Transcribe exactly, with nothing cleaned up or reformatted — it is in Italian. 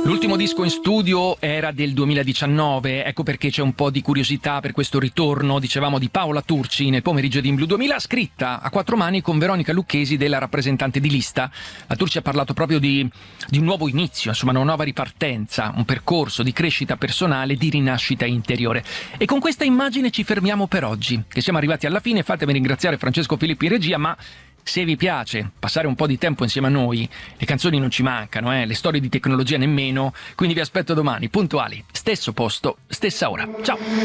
L'ultimo disco in studio era del duemiladiciannove, ecco perché c'è un po' di curiosità per questo ritorno, dicevamo, di Paola Turci nel pomeriggio di In Blu duemila, scritta a quattro mani con Veronica Lucchesi della rappresentante di lista. La Turci ha parlato proprio di, di un nuovo inizio, insomma una nuova ripartenza, un percorso di crescita personale, di rinascita interiore. E con questa immagine ci fermiamo per oggi, che siamo arrivati alla fine. Fatemi ringraziare Francesco Filippi in regia, ma se vi piace passare un po' di tempo insieme a noi, le canzoni non ci mancano, eh? Le storie di tecnologia nemmeno, quindi vi aspetto domani, puntuali, stesso posto, stessa ora. Ciao!